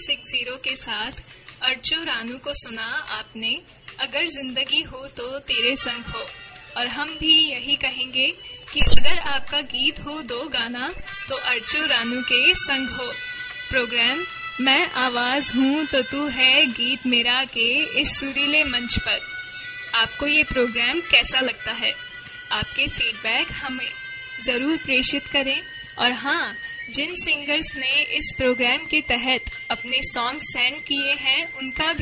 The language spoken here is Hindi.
360 के साथ अर्चो रानू को सुना आपने। अगर जिंदगी हो तो तेरे संग हो। और हम भी यही कहेंगे कि अगर आपका गीत हो दो गाना तो अर्चो रानू के संग हो। प्रोग्राम मैं आवाज हूँ तो तू है गीत मेरा के इस सुरीले मंच पर आपको ये प्रोग्राम कैसा लगता है? आपके फीडबैक हमें जरूर प्रेषित करें। और हाँ, जिन सिंगर्स ने इस प्रोग्राम के तहत अपने सॉन्ग सेंड किए हैं उनका भी